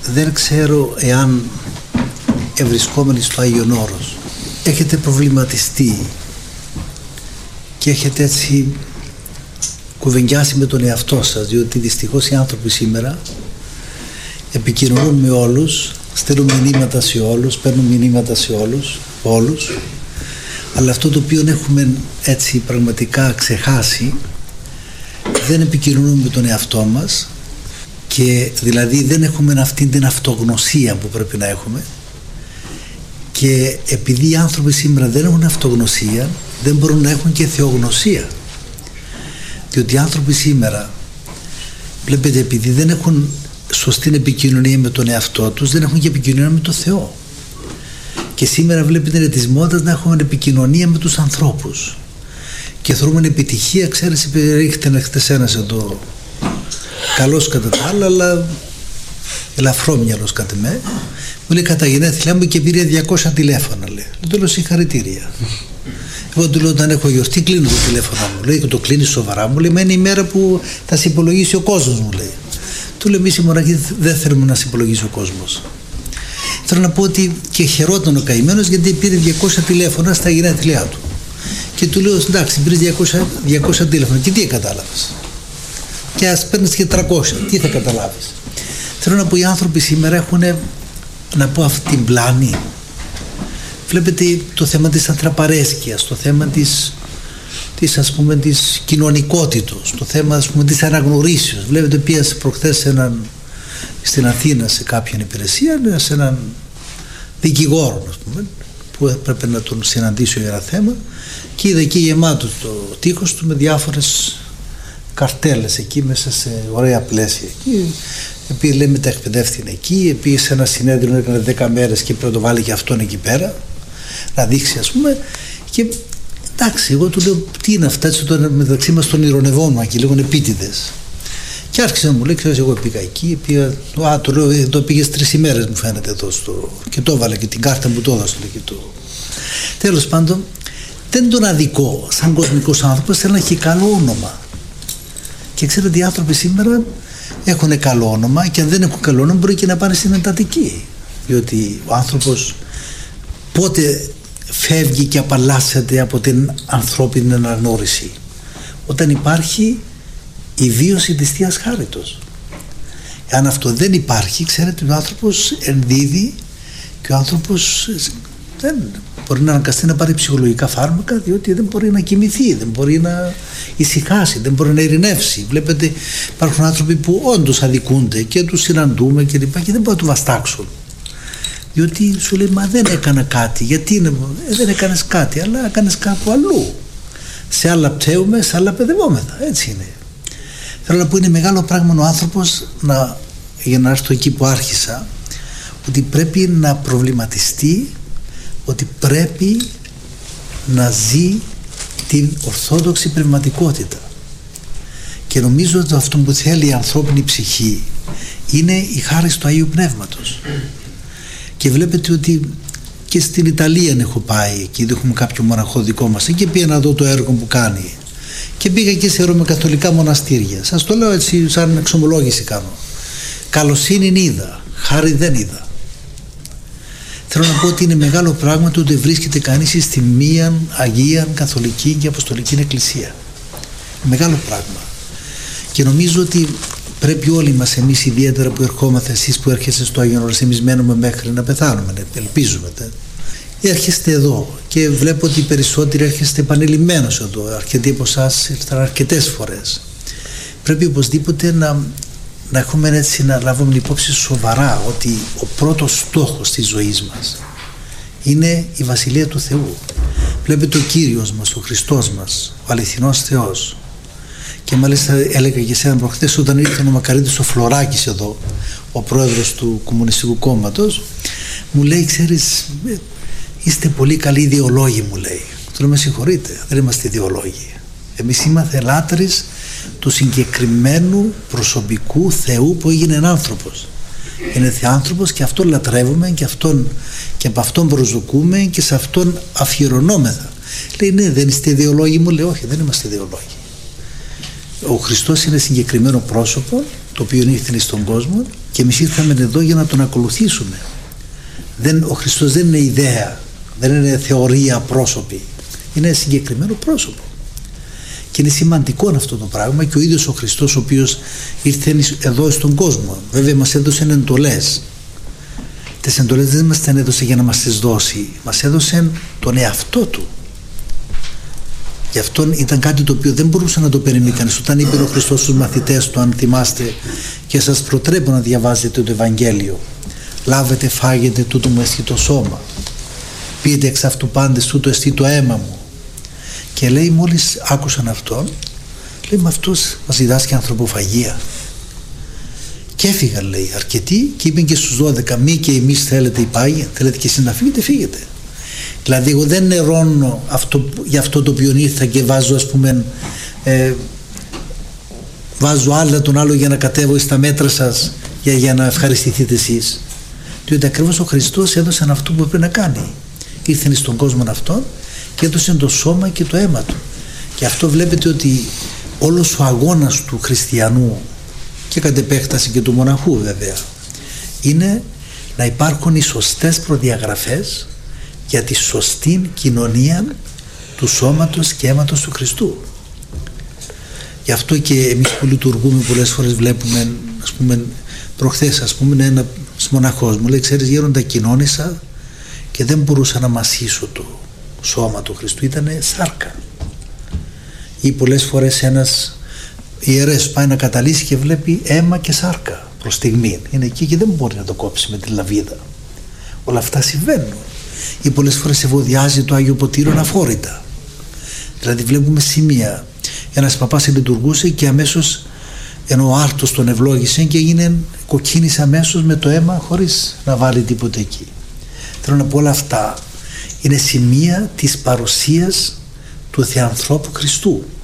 δεν ξέρω εάν ευρισκόμενοι στο Άγιον Όρος έχετε προβληματιστεί και έχετε έτσι κουβεντιάσει με τον εαυτό σας, διότι δυστυχώς οι άνθρωποι σήμερα επικοινωνούν με όλους, στέλνουν μηνύματα σε όλους, παίρνουν μηνύματα σε όλους, αλλά αυτό το οποίο έχουμε έτσι πραγματικά ξεχάσει, δεν επικοινωνούμε με τον εαυτό μας, και δηλαδή δεν έχουμε αυτή την αυτογνωσία που πρέπει να έχουμε, και επειδή οι άνθρωποι σήμερα δεν έχουν αυτογνωσία, δεν μπορούν να έχουν και θεογνωσία, διότι οι άνθρωποι σήμερα, βλέπετε, επειδή δεν έχουν σωστή επικοινωνία με τον εαυτό τους, δεν έχουν και επικοινωνία με τον Θεό. Και σήμερα βλέπετε είναι της μόδας να έχουμε επικοινωνία με τους ανθρώπους και θεωρούμε επιτυχία. Ξέρεις, ρίχτε χτες ένας εδώ καλός κατά τα άλλα, αλλά ελαφρόμυαλος κατά με, μου λέει κατά γενέθλιά μου και πήρε 200 τηλέφωνα, λέει. Του λέω συγχαρητήρια. Εγώ του λέω όταν έχω γιορτή κλείνω το τηλέφωνο μου, λέει, και το κλείνει σοβαρά, μου λέει, μα είναι η μέρα που θα σε υπολογίσει ο κόσμος, μου λέει. Του λέω, εμείς οι μοναχοί δεν θέλουμε να σε υπολογίσει ο κόσμος. Θέλω να πω ότι και χαιρόταν ο καημένος γιατί πήρε 200 τηλέφωνα στα γενέθλιά του. Και του λέω, εντάξει, πήρες 200 τηλέφωνα και τι κατάλαβες? Και ας παίρνεις και 300, τι θα καταλάβεις? Θέλω να πω, οι άνθρωποι σήμερα έχουν, να πω, αυτή την πλάνη. Βλέπετε το θέμα της ανθραπαρέσκειας, το θέμα της ας πούμε της κοινωνικότητος, το θέμα ας πούμε της αναγνωρίσεως. Βλέπετε, πήγα προχθές στην Αθήνα σε κάποια υπηρεσία, σε έναν δικηγόρο ας πούμε, που έπρεπε να τον συναντήσω για ένα θέμα, και είδα εκεί γεμάτο το τείχος του με διάφορες καρτέλες εκεί μέσα σε ωραία πλαίσια. Επειδή λέμε τα εκπαιδεύτηκε εκεί, επίσης σε ένα συνέδριο έκανε 10 μέρες και πρέπει να το βάλει και αυτόν εκεί πέρα να δείξει ας πούμε. Και εντάξει, εγώ του λέω, τι είναι αυτά, έτσι τώρα μεταξύ μας τον ηρωνευόμουν και λίγο επίτηδες. Και άρχισε να μου λέει, ξέρεις, εγώ πήγα εκεί, το λέω, εδώ πήγες 3 ημέρες μου φαίνεται εδώ και το έβαλε και την κάρτα μου το έδωσε. Τέλος πάντων, δεν τον αδικό, σαν κοσμικός άνθρωπος θέλει να έχει καλό όνομα. Και ξέρετε, οι άνθρωποι σήμερα έχουν καλό όνομα, και αν δεν έχουν καλό όνομα μπορεί και να πάνε στην εντατική. Διότι ο άνθρωπος πότε φεύγει και απαλλάσσεται από την ανθρώπινη αναγνώριση? Όταν υπάρχει η βίωση της Θείας Χάριτος. Αν αυτό δεν υπάρχει, ξέρετε, ο άνθρωπος ενδίδει και ο άνθρωπος δεν μπορεί να αναγκαστεί να πάρει ψυχολογικά φάρμακα, διότι δεν μπορεί να κοιμηθεί, δεν μπορεί να ησυχάσει, δεν μπορεί να ειρηνεύσει. Βλέπετε, υπάρχουν άνθρωποι που όντως αδικούνται και τους συναντούμε και λοιπά και δεν μπορούν να του βαστάξουν. Διότι σου λέει, μα δεν έκανα κάτι. Γιατί δεν έκανες κάτι, αλλά έκανες κάπου αλλού. Σε άλλα πταίουμε, σε άλλα παιδευόμεθα. Έτσι είναι. Θέλω να πω, είναι μεγάλο πράγμα ο άνθρωπος για να έρθω εκεί που άρχισα, ότι πρέπει να προβληματιστεί, ότι πρέπει να ζει την ορθόδοξη πνευματικότητα. Και νομίζω ότι αυτό που θέλει η ανθρώπινη ψυχή είναι η χάρις του Αγίου Πνεύματος. Και βλέπετε ότι και στην Ιταλία έχω πάει, εκεί έχουμε κάποιο μοναχό δικό μας, και πήγα να δω το έργο που κάνει. Και πήγα και σε ρωμαιοκαθολικά μοναστήρια. Σας το λέω έτσι σαν εξομολόγηση κάνω. Καλοσύνη είδα, χάρη δεν είδα. Θέλω να πω ότι είναι μεγάλο πράγμα το ότι βρίσκεται κανείς στη μία Αγία Καθολική και Αποστολική Εκκλησία. Μεγάλο πράγμα. Και νομίζω ότι πρέπει όλοι μας, εμείς ιδιαίτερα που ερχόμαστε, εσείς που έρχεστε στο Άγιον Όρος, εμείς μένουμε μέχρι να πεθάνουμε, ελπίζουμε. Έρχεστε εδώ και βλέπω ότι οι περισσότεροι έρχεστε επανειλημμένως εδώ. Αρκετοί από εσάς ήρθαν αρκετές φορές. Πρέπει οπωσδήποτε να έχουμε έτσι, να λάβουμε υπόψη σοβαρά ότι ο πρώτος στόχος της ζωής μας είναι η Βασιλεία του Θεού. Βλέπετε ο Κύριος μας, ο Χριστός μας, ο αληθινός Θεός. Και μάλιστα έλεγα και σε έναν προχθές, όταν ήρθε ο Μακαρίτης ο Φλωράκης εδώ, ο πρόεδρος του Κομμουνιστικού Κόμματος, μου λέει, ξέρεις, είστε πολύ καλοί ιδεολόγοι, μου λέει. Του λέω, με συγχωρείτε, δεν είμαστε ιδεολόγοι. Εμείς είμαστε λάτρεις του συγκεκριμένου προσωπικού Θεού που έγινε άνθρωπος. Είναι θεάνθρωπος και αυτόν λατρεύουμε και από αυτόν προσδοκούμε και σε αυτόν αφιερωνόμεθα. Λέει, ναι, δεν είστε ιδεολόγοι, μου λέει, όχι, δεν είμαστε ιδεολόγοι. Ο Χριστός είναι συγκεκριμένο πρόσωπο, το οποίο ήρθε στον κόσμο και εμείς ήρθαμε εδώ για να τον ακολουθήσουμε. Ο Χριστός δεν είναι ιδέα, δεν είναι θεωρία, πρόσωπη, είναι συγκεκριμένο πρόσωπο. Και είναι σημαντικό αυτό το πράγμα, και ο ίδιος ο Χριστός, ο οποίος ήρθε εδώ στον κόσμο, βέβαια μας έδωσε εντολές. Τις εντολές δεν μας τις έδωσε για να μας τις δώσει, μας έδωσε τον εαυτό του. Γι' αυτό ήταν κάτι το οποίο δεν μπορούσε να το περιμένει κανείς. Όταν είπε ο Χριστός στους μαθητές του, αν θυμάστε, και σας προτρέπω να διαβάζετε το Ευαγγέλιο, λάβετε, φάγετε, τούτο μου εστί το σώμα, πείτε εξ αυτού πάντες, τούτο εστί το αίμα μου. Και λέει, μόλις άκουσαν αυτόν, λέει, με αυτός μας διδάσκει ανθρωποφαγία. Και έφυγαν, λέει, αρκετοί, και είπαν και στους 12, μη και εμείς θέλετε υπάγεια, θέλετε και εσείς να φύγετε, φύγετε. Δηλαδή εγώ δεν νερώνω για αυτό το οποίο ήρθα και βάζω, ας πούμε, βάζω άλλα τον άλλο για να κατέβω στα μέτρα σας, για να ευχαριστηθείτε εσείς. Διότι ακριβώς ο Χριστός έδωσε αυτό που έπρεπε να κάνει. Ήρθε στον κόσμο αυτόν και έδωσε το σώμα και το αίμα του. Και αυτό βλέπετε ότι όλος ο αγώνας του χριστιανού, και κατ' επέκταση και του μοναχού βέβαια, είναι να υπάρχουν οι σωστές προδιαγραφές για τη σωστή κοινωνία του σώματος και αίματος του Χριστού. Γι' αυτό και εμείς που λειτουργούμε πολλές φορές βλέπουμε, ας πούμε, προχθές, ας πούμε, ένας μοναχός μου λέει, ξέρεις γέροντα, κοινώνησα και δεν μπορούσα να μασίσω το σώμα του Χριστού, ήτανε σάρκα. Ή πολλές φορές ένας ιερέας πάει να καταλύσει και βλέπει αίμα και σάρκα προς στιγμή, είναι εκεί και δεν μπορεί να το κόψει με τη λαβίδα. Όλα αυτά συμβαίνουν. Ή πολλές φορές ευωδιάζει το Άγιο Ποτήριον αφόρητα. Δηλαδή βλέπουμε σημεία, ένας παπάς λειτουργούσε και αμέσως, ενώ ο άρτος τον ευλόγησε, και κοκκίνησε αμέσως με το αίμα χωρίς να βάλει τίποτε εκεί. Θέλω να πω, όλα αυτά είναι σημεία της παρουσίας του Θεανθρώπου Χριστού.